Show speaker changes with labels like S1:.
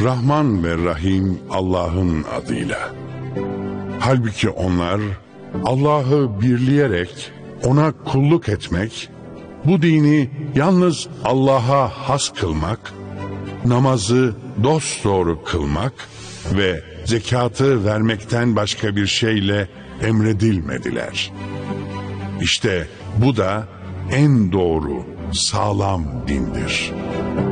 S1: Rahman ve Rahim Allah'ın adıyla. Halbuki onlar Allah'ı birleyerek ona kulluk etmek, bu dini yalnız Allah'a has kılmak, namazı dosdoğru kılmak ve zekatı vermekten başka bir şeyle emredilmediler. İşte bu da en doğru, sağlam dindir.